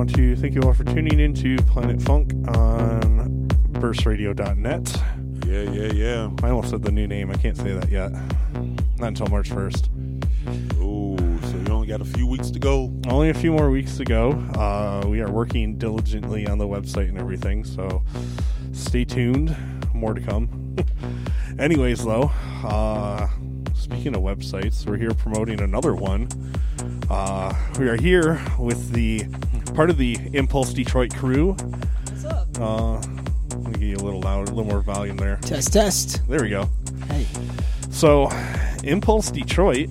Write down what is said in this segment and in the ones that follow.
want to thank you all for tuning in to Planet Funk on burstradio.net. Yeah. I almost said the new name. I can't say that yet. Not until March 1st. Oh, so you only got a few weeks to go. Only a few more weeks to go. We are working diligently on the website and everything, so stay tuned. More to come. Anyways, though, speaking of websites, we're here promoting another one. We are here with the part of the Impulse Detroit crew. What's up? Let me get you a little loud, a little more volume there. Test. There we go. Hey. So, Impulse Detroit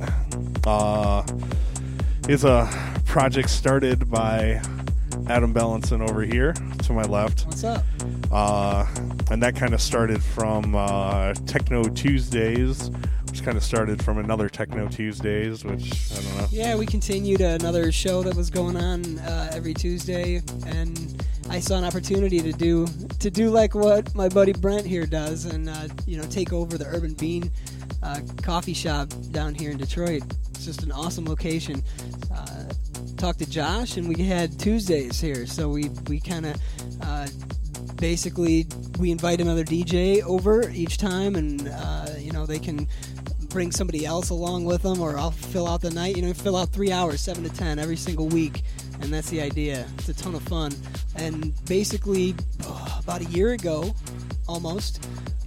is a project started by Adam Bellinson over here to my left. What's up? And that kind of started from Techno Tuesdays, which kind of started from another Techno Tuesdays, which, I don't know. Yeah, we continued another show that was going on every Tuesday, and I saw an opportunity to do like what my buddy Brent here does, and take over the Urban Bean coffee shop down here in Detroit. It's just an awesome location. Talked to Josh, and we had Tuesdays here, so we kind of basically we invite another DJ over each time, and they can bring somebody else along with them, or I'll fill out the night. Fill out 3 hours, 7 to 10 every single week, and that's the idea. It's a ton of fun. And basically, about a year ago, almost,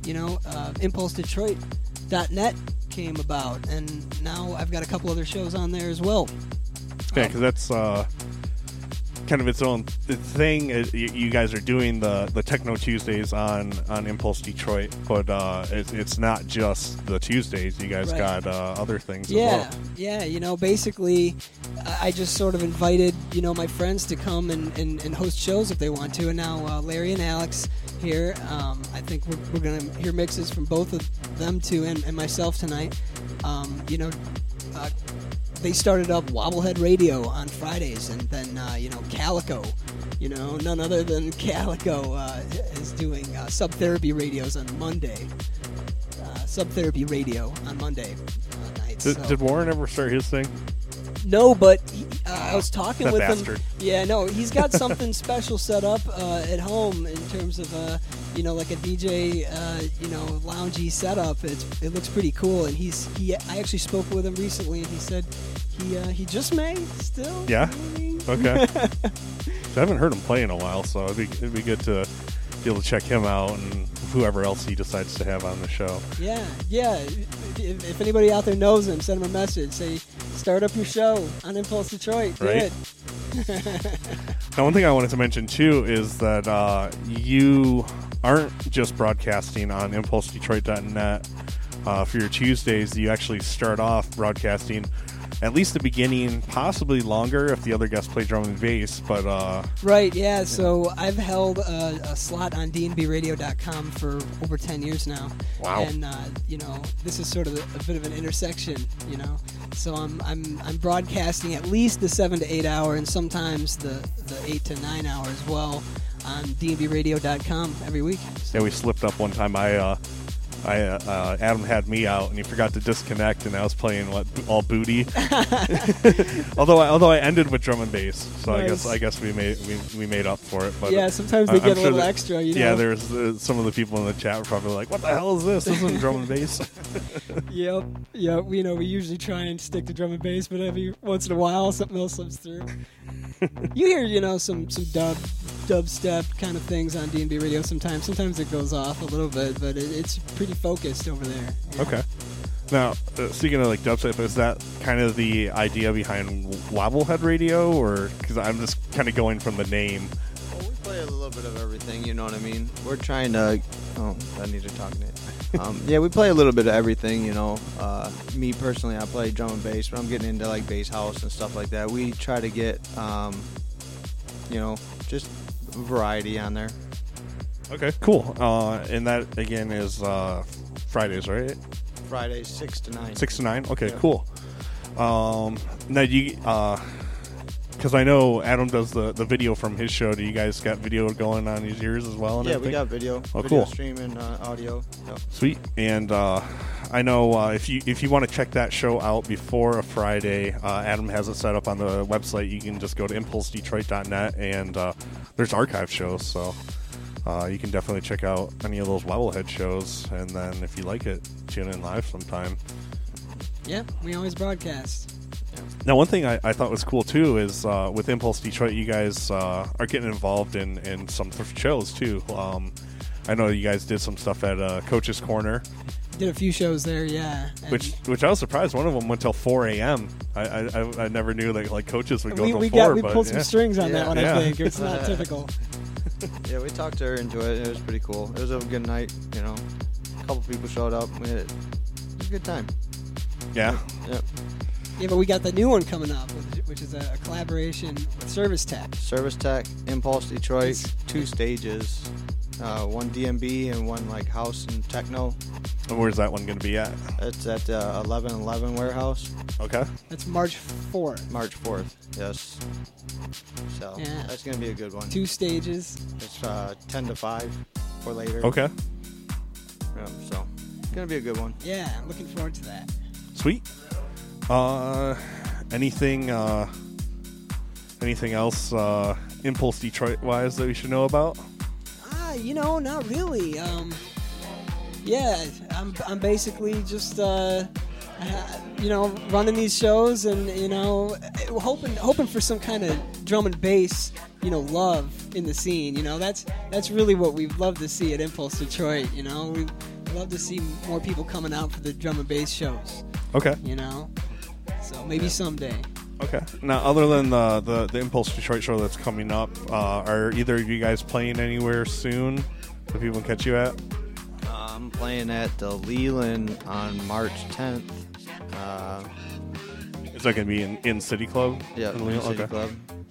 ImpulseDetroit.net came about, and now I've got a couple other shows on there as well. Yeah, because that's kind of its own thing. You guys are doing the Techno Tuesdays on Impulse Detroit, but it's not just the Tuesdays. You guys got other things as well. Yeah, basically I just sort of invited, my friends to come and host shows if they want to, and now Larry and Alex here, I think we're going to hear mixes from both of them too, and myself tonight. They started up Wobblehead Radio on Fridays, and then, Calico, none other than Calico is doing Subtherapy Radios on Monday. Subtherapy Radio on Monday nights. Did Warren ever start his thing? No, but I was talking that with bastard. him. Yeah, no, he's got something special set up at home in terms of, like a DJ, loungy setup. It looks pretty cool, and I actually spoke with him recently, and he said he just may still. Yeah. Okay. I haven't heard him play in a while, so it'd be good to be able to check him out and whoever else he decides to have on the show. Yeah. If anybody out there knows him, send him a message. Say, start up your show on Impulse Detroit. Right. Now, one thing I wanted to mention too is that you aren't just broadcasting on ImpulseDetroit.net for your Tuesdays. You actually start off broadcasting at least the beginning, possibly longer if the other guests play drum and bass. But right, yeah. So I've held a slot on dnbradio.com for over 10 years now. Wow. And this is sort of a bit of an intersection. So I'm broadcasting at least the 7 to 8 hour, and sometimes the 8 to 9 hour as well on dnbradio.com every week. So. Yeah, we slipped up one time. Adam had me out, and he forgot to disconnect, and I was playing all booty. although I ended with drum and bass, so nice. I guess we made up for it. But yeah, sometimes they get a little extra. Yeah, there's some of the people in the chat were probably like, "What the hell is this? This isn't drum and bass." Yep. We usually try and stick to drum and bass, but every once in a while something else slips through. You hear some dubstep kind of things on D&B Radio sometimes. Sometimes it goes off a little bit, but it's pretty focused over there. Yeah. Okay. Now, speaking of dubstep, is that kind of the idea behind Wobblehead Radio, or because I'm just kind of going from the name? Well, we play a little bit of everything. You know what I mean? We're trying to. Oh, I need to talk to it. Yeah, we play a little bit of everything. Me personally, I play drum and bass, but I'm getting into bass house and stuff like that. We try to get, just variety on there. Okay, cool. And that again is Fridays, right? Fridays 6 to 9. 6 to 9. Okay, yeah. Cool. Now you Because I know Adam does the video from his show. Do you guys got video going on yours as well? And Yeah, everything? we got video. Oh, video cool. streaming, audio. Yep. Sweet. And I know if you want to check that show out before a Friday, Adam has it set up on the website. You can just go to impulsedetroit.net, and there's archive shows. So you can definitely check out any of those Wobblehead shows. And then if you like it, tune in live sometime. Yeah, we always broadcast. Now, one thing I thought was cool, too, is with Impulse Detroit, you guys are getting involved in some shows, too. I know you guys did some stuff at Coach's Corner. Did a few shows there, yeah. And Which I was surprised. One of them went till 4 a.m. I never knew that like coaches would go till we 4. We but pulled some yeah. strings on that Yeah. one, Yeah. I think. It's not typical. Yeah, we talked her into it. It was pretty cool. It was a good night. You know, a couple people showed up. It was a good time. Yeah. Yep. Yeah, but we got the new one coming up, which is a collaboration with Service Tech. Service Tech, Impulse Detroit, It's- 2 stages. One DMB and one like house and techno. And where's that one going to be at? It's at 1111 warehouse, Okay. That's March 4th. March 4th. Yes. So Yeah. that's gonna be a good one. 2 stages. It's 10 to 5 or later. Okay. Yeah, so it's gonna be a good one. Yeah, I'm looking forward to that. Sweet. Anything else Impulse Detroit wise that we should know about? Not really. Yeah, I'm basically just running these shows and hoping for some kind of drum and bass love in the scene. That's really what we'd love to see at Impulse Detroit. We love to see more people coming out for the drum and bass shows. Okay. So maybe someday. Okay. Now, other than the Impulse Detroit show that's coming up, are either of you guys playing anywhere soon that people can catch you at? I'm playing at the Leland on March 10th. Is that going to be in City Club? Yeah, In Leland? City Okay. Club.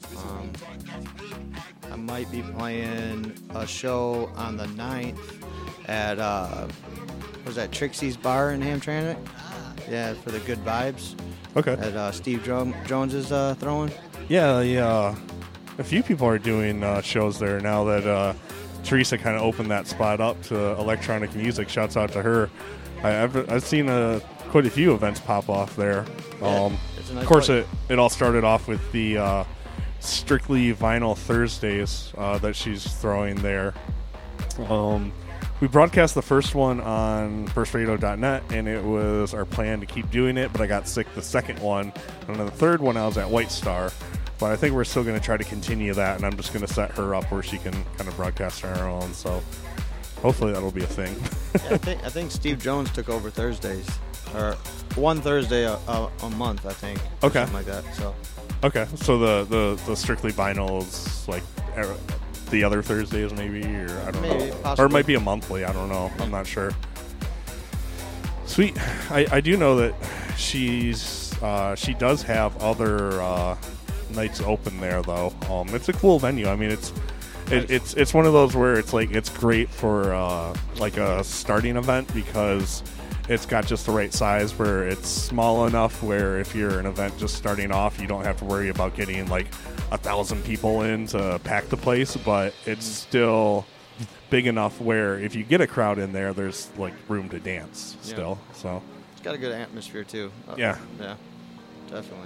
I might be playing a show on the 9th at was that Trixie's Bar in Hamtramck? Yeah, for the Good Vibes Okay. at Steve Jones is throwing. Yeah. A few people are doing shows there now that Teresa kind of opened that spot up to electronic music. Shouts out to her. I've seen quite a few events pop off there. Yeah, it's a nice Of course, place. it all started off with the Strictly Vinyl Thursdays that she's throwing there. We broadcast the first one on burstradio.net, and it was our plan to keep doing it, but I got sick the second one. And then the third one, I was at White Star. But I think we're still going to try to continue that, and I'm just going to set her up where she can kind of broadcast on her own. So hopefully that'll be a thing. Yeah, I think Steve Jones took over Thursdays, or one Thursday a month, I think. or Okay. something like that. So Okay, so the Strictly Vinyl is like the other Thursdays maybe, or I don't Maybe, know. Or possibly. it might be a monthly, I don't know. I'm not sure. Sweet. I do know that she does have other nights open there though. It's a cool venue. I mean, it's one of those where it's like it's great for like a starting event because it's got just the right size where it's small enough where if you're an event just starting off, you don't have to worry about getting like 1,000 people in to pack the place, but it's still big enough where if you get a crowd in there, there's like room to dance still. So it's got a good atmosphere too. Yeah. Yeah, definitely.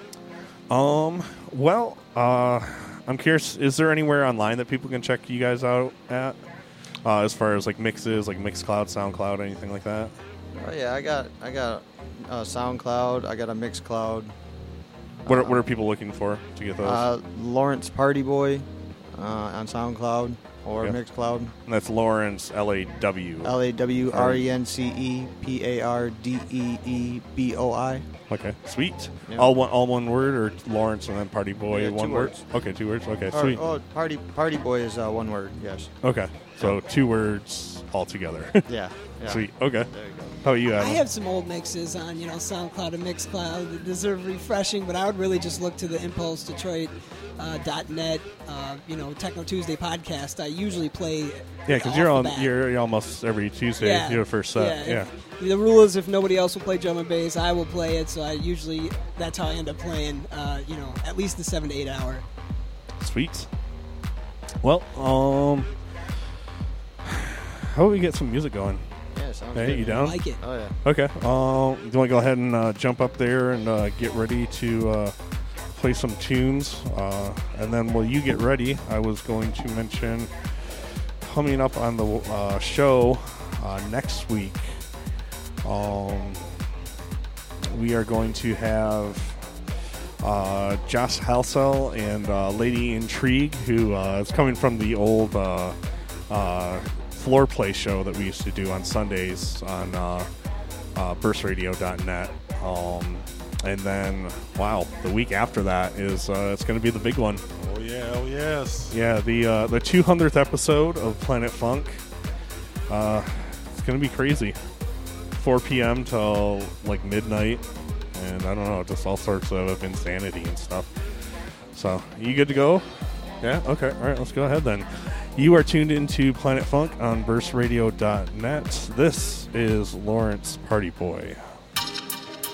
Well, I'm curious, is there anywhere online that people can check you guys out at? As far as like mixes, like Mixcloud, SoundCloud, anything like that? Oh yeah, I got SoundCloud. I got a Mixcloud. What are people looking for to get those? Lawrence Party Boy on SoundCloud or Yeah. Mixcloud. And that's Lawrence LAW. LAWRENCEPARDEEBOI. Okay, sweet. Yeah. All one word, or Lawrence and then Party Boy Yeah, one two word? words. Okay, 2 words. Okay, sweet. Party Boy is one word. Yes. Okay, so 2 words all together. Yeah. Yeah. Sweet. Okay. There you go. How about you, I Adam? have some old mixes on, SoundCloud and Mixcloud that deserve refreshing, but I would really just look to the ImpulseDetroit.net, Techno Tuesday podcast I usually play. Yeah, because you're almost every Tuesday. Yeah. You do a first set. Yeah. The rule is if nobody else will play drum and bass, I will play it. So that's how I end up playing. At least the 7 to 8 hour. Sweet. Well, how about we get some music going? Yeah, sounds Hey, good. you I down? like it. Oh yeah. Okay. Do you want to go ahead and jump up there and get ready to play some tunes? And then while you get ready, I was going to mention coming up on the show next week, we are going to have Josh Halsell and Lady Intrigue, who is coming from the old floor play show that we used to do on Sundays on burstradio.net. And then, wow, the week after that is it's going to be the big one. Oh yeah, oh yes. Yeah, the 200th episode of Planet Funk. It's going to be crazy. 4 p.m. till like midnight, and I don't know, just all sorts of insanity and stuff. So, you good to go? Yeah? Okay. All right, let's go ahead then. You are tuned into Planet Funk on burstradio.net. This is Lawrence Party Boy.